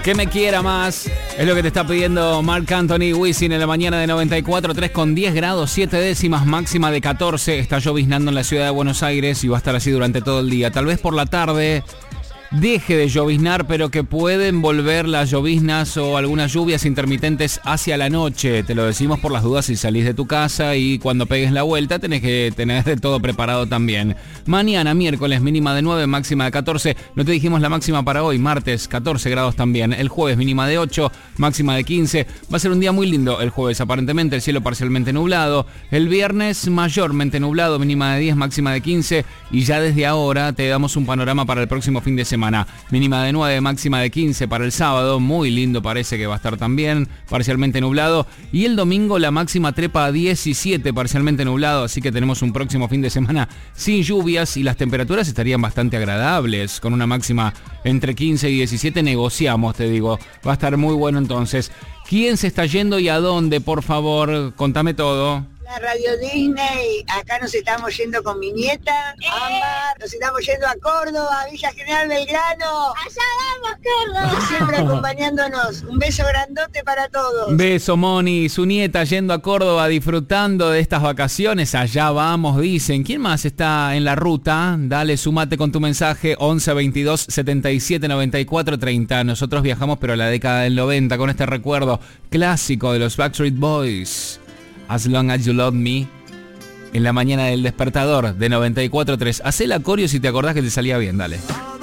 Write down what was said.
Que me quiera más. Es lo que te está pidiendo Marc Anthony Wisin en la mañana de 94.3 con 10 grados 7 décimas, máxima de 14. Está lloviznando en la ciudad de Buenos Aires y va a estar así durante todo el día. Tal vez por la tarde deje de lloviznar, pero que pueden volver las lloviznas o algunas lluvias intermitentes hacia la noche. Te lo decimos por las dudas si salís de tu casa y cuando pegues la vuelta tenés que tener de todo preparado también. Mañana, miércoles, mínima de 9, máxima de 14. No te dijimos la máxima para hoy, martes, 14 grados también. El jueves, mínima de 8, máxima de 15. Va a ser un día muy lindo el jueves, aparentemente el cielo parcialmente nublado. El viernes, mayormente nublado, mínima de 10, máxima de 15. Y ya desde ahora te damos un panorama para el próximo fin de semana. Mínima de 9, máxima de 15 para el sábado. Muy lindo parece que va a estar también, parcialmente nublado. Y el domingo la máxima trepa a 17, parcialmente nublado. Así que tenemos un próximo fin de semana sin lluvias y las temperaturas estarían bastante agradables. Con una máxima entre 15 y 17 negociamos, te digo. Va a estar muy bueno entonces. ¿Quién se está yendo y a dónde? Por favor, contame todo. La Radio Disney, acá nos estamos yendo con mi nieta, Ámbar, nos estamos yendo a Córdoba, Villa General Belgrano. ¡Allá vamos, Córdoba! Siempre acompañándonos. Un beso grandote para todos. Beso, Moni, su nieta yendo a Córdoba disfrutando de estas vacaciones. Allá vamos, dicen. ¿Quién más está en la ruta? Dale, sumate con tu mensaje 11 22 77 94 30. Nosotros viajamos pero a la década del 90 con este recuerdo clásico de los Backstreet Boys. As Long As You Love Me, en la mañana del despertador de 94.3. Hacé la coreo si te acordás que te salía bien, dale.